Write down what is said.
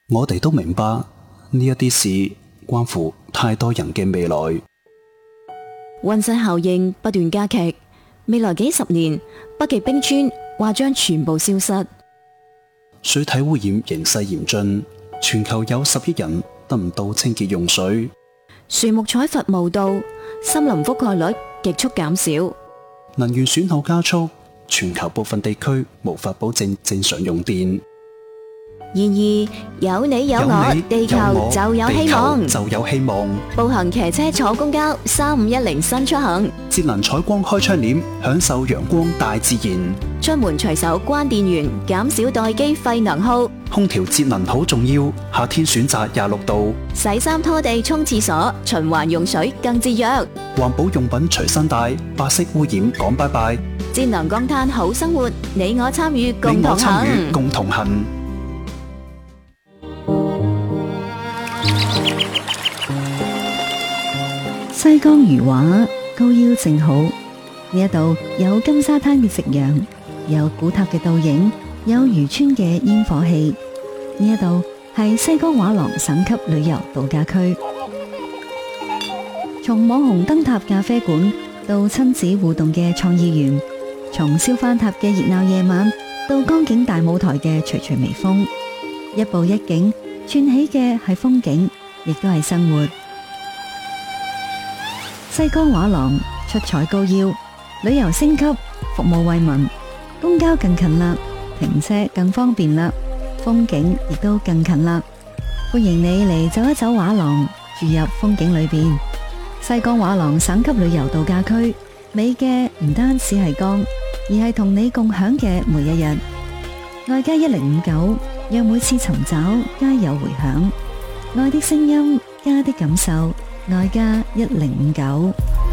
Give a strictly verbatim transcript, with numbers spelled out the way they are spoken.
我哋都明白呢一啲事關乎太多人嘅未來。 溫室效應不斷加劇，未來幾十年北極冰川或將全部消失。 水體污染形勢嚴峻，全球有十億人得唔到清潔用水。 樹木採伐無度，森林覆蓋率極速減少。 能源損耗加速，全球部分地區無法保證正常用電。 然而有你有我，地球就有希望。 就有希望。 步行、騎車、坐公交，三五一零新出行。 節能採光開窗簾，享受陽光大自然。 出門隨手關電源，減少待機廢能耗。 空調節能好重要，夏天選擇廿六度。 洗衫拖地沖廁所，循環用水更節約。 環保用品隨身帶，白色污染講拜拜。 節能降碳好生活，你我參與共你我同行。 參與共同行。 西江漁畫高腰正好，呢一度有金沙灘嘅夕陽，有古塔嘅倒影，有漁村嘅煙火氣。呢一度係西江畫廊省級旅遊度假區，從網紅燈塔咖啡館到親子互動嘅創意園，從燒番塔嘅熱鬧夜晚到江景大舞台嘅徐徐微風，一步一景串起嘅係風景，亦都係生活。西江畫廊出彩高腰，旅遊升級，服務惠民，公交更近啦，停車更方便啦，風景亦都更近啦。歡迎你嚟走一走畫廊，住入風景裏邊。西江畫廊省級旅遊度假區，美嘅唔單止係江，而係同你共享嘅每一日。愛加一零五九，讓每次尋找皆有回響。愛的聲音，家的感受。愛加一零五九。